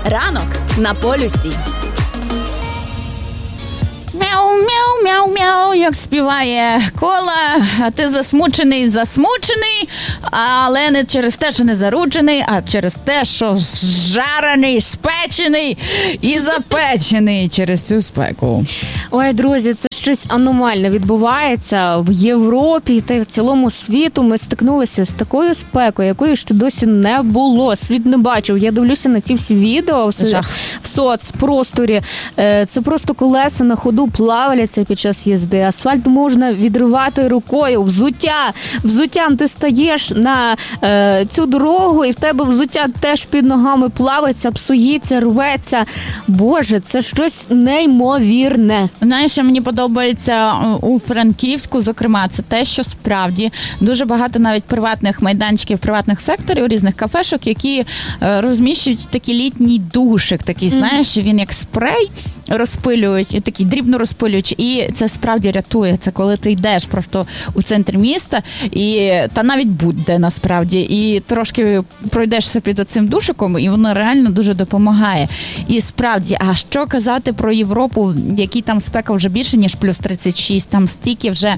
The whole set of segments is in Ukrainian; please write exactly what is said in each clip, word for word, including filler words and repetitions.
Ранок на полюсі. Мяу-мяу-мяу-мяу, як співає Кола, а ти засмучений, засмучений, але не через те, що не заручений, а через те, що зжарений, спечений і запечений через цю спеку. Ой, друзі, це щось аномальне відбувається в Європі та й в цілому світу. Ми стикнулися з такою спекою, якої ще досі не було. Світ не бачив. Я дивлюся на ці всі відео в, в соцпросторі. Це просто колеса на ходу плавляться під час їзди. Асфальт можна відривати рукою. Взуття. Взуттям ти стаєш на е, цю дорогу, і в тебе взуття теж під ногами плавиться, псується, рветься. Боже, це щось неймовірне. Знаєш, що мені подобається у Франківську, зокрема, це те, що справді дуже багато навіть приватних майданчиків, приватних секторів, різних кафешок, які розміщують такий літній душик, такий, знаєш, він як спрей розпилюють, такий дрібно розпилюють, і це справді рятує. Це коли ти йдеш просто у центр міста, і та навіть будь-де насправді, і трошки пройдешся під оцим душиком, і воно реально дуже допомагає. І справді, а що казати про Європу, який там спека вже більше, ніж плюс тридцять шість, там стільки вже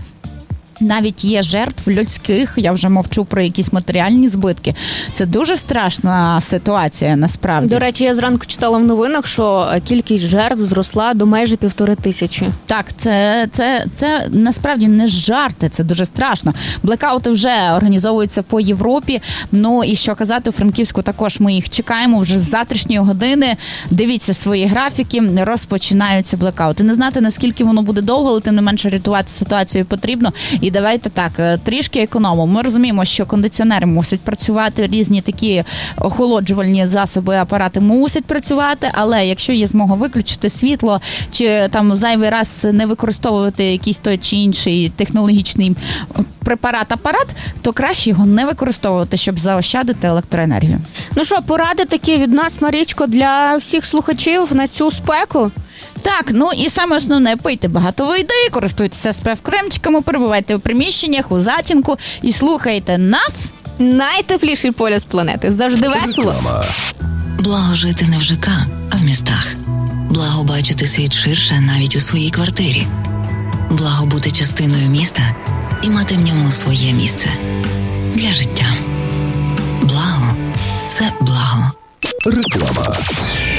навіть є жертв людських, я вже мовчу про якісь матеріальні збитки. Це дуже страшна ситуація, насправді. До речі, я зранку читала в новинах, що кількість жертв зросла до майже півтори тисячі. Так, це, це, це насправді не жарти, це дуже страшно. Блекаути вже організовуються по Європі, ну і що казати, у Франківську також ми їх чекаємо вже з завтрашньої години. Дивіться свої графіки, розпочинаються блекаути. Не знати, наскільки воно буде довго, але тим не менше рятувати ситуацію потрібно. І давайте так, трішки економимо. Ми розуміємо, що кондиціонери мусять працювати, різні такі охолоджувальні засоби, апарати мусять працювати, але якщо є змога виключити світло, чи там зайвий раз не використовувати якийсь той чи інший технологічний препарат-апарат, то краще його не використовувати, щоб заощадити електроенергію. Ну що, поради такі від нас, Марічко, для всіх слухачів на цю спеку? Так, ну і саме основне, пийте багато води, користуйтеся СПФ-кремчиками, перебувайте у приміщеннях, у затінку і слухайте нас. Найтепліший полюс планети. Завжди весело. Благо жити не в ЖК, а в містах. Благо бачити світ ширше навіть у своїй квартирі. Благо бути частиною міста і мати в ньому своє місце. Для життя. Благо – це благо. Реклама.